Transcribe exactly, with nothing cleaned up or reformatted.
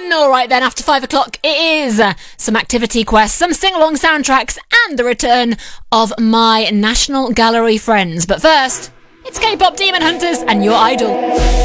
Alright then, after five o'clock it is uh, some activity quests, some sing-along soundtracks, and the return of my National Gallery friends. But first, it's K-pop Demon Hunters and your idol.